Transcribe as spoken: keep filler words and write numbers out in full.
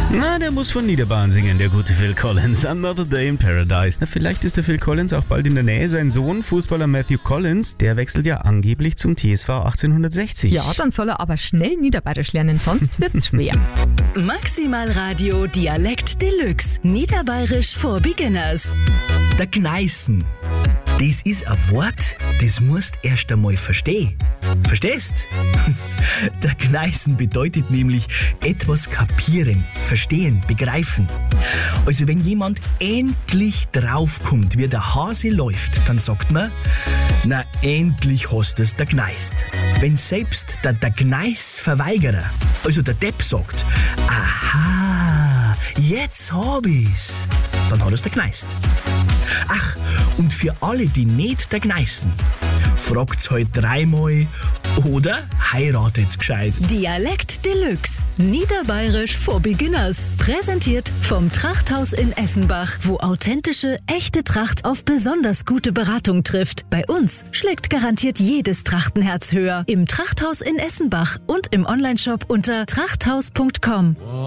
Na, der muss von Niederbahn singen, der gute Phil Collins. Another Day in Paradise. Na, vielleicht ist der Phil Collins auch bald in der Nähe. Sein Sohn, Fußballer Matthew Collins, der wechselt ja angeblich zum T S V achtzehnhundertsechzig. Ja, dann soll er aber schnell Niederbayerisch lernen, sonst wird's schwer. Maximal Radio Dialekt Deluxe. Niederbayerisch for Beginners. Der Gneißen. Das ist ein Wort, das musst erst einmal verstehen. Verstehst? Der Gneißen bedeutet nämlich etwas kapieren, verstehen, begreifen. Also wenn jemand endlich draufkommt, wie der Hase läuft, dann sagt man, na endlich hast du's der Gneist. Wenn selbst der, der Gneisverweigerer, also der Depp sagt, aha, jetzt hab ich's, dann hat er's der Gneist. Ach, und für alle, die nicht der Gneißen, fragt's halt dreimal oder heiratet's gescheit. Dialekt Deluxe. Niederbayerisch for Beginners. Präsentiert vom Trachthaus in Essenbach, wo authentische, echte Tracht auf besonders gute Beratung trifft. Bei uns schlägt garantiert jedes Trachtenherz höher. Im Trachthaus in Essenbach und im Onlineshop unter trachthaus punkt com.